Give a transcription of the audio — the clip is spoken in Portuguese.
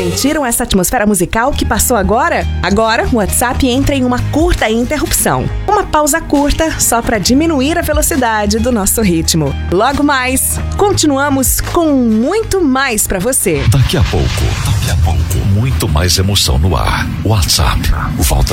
Sentiram essa atmosfera musical que passou agora? Agora, o WhatsApp entra em uma curta interrupção. Uma pausa curta só para diminuir a velocidade do nosso ritmo. Logo mais, continuamos com muito mais para você. Daqui a pouco, muito mais emoção no ar. WhatsApp, volta